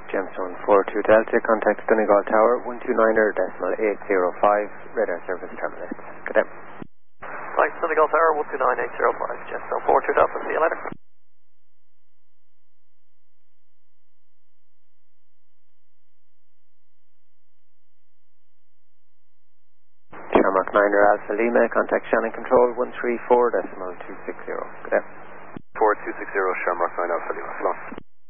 Gemstone 42 Delta, contact Donegal Tower 129.805, radar service terminates. Good day. Right, Donegal Tower 129.805, Gemstone 42 Delta, see you later. Shamrock 9 Alpha Lima, contact Shannon Control 134.260. Good day. 4260 Shamrock 9 Alpha Lima.